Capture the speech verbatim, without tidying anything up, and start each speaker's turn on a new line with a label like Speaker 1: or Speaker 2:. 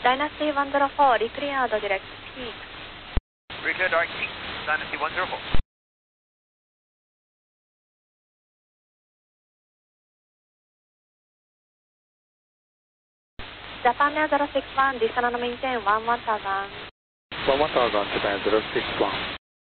Speaker 1: Dynasty one zero four, recleared direct peak.
Speaker 2: Reclear direct peak, Dynasty one zero four.
Speaker 1: Japan Air zero six one, descend and maintain one one thousand.
Speaker 3: one one thousand, Japan zero six one.